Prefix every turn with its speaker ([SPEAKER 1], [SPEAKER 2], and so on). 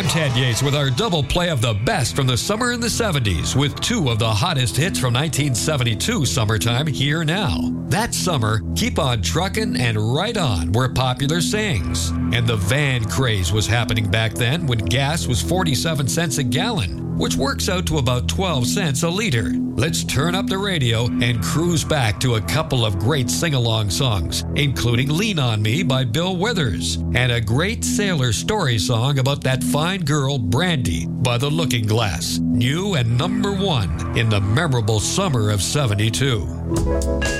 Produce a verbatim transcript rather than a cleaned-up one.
[SPEAKER 1] Ted Yates with our double play of the best from the summer in the seventies with two of the hottest hits from nineteen seventy-two summertime here now. That summer, Keep On Truckin' and Right On were popular sayings. And the van craze was happening back then when gas was forty-seven cents a gallon, which works out to about twelve cents a liter. Let's turn up the radio and cruise back to a couple of great sing-along songs, including Lean On Me by Bill Withers, and a great sailor story song about that fine girl, Brandy, by The Looking Glass, new and number one in the memorable summer of seventy-two.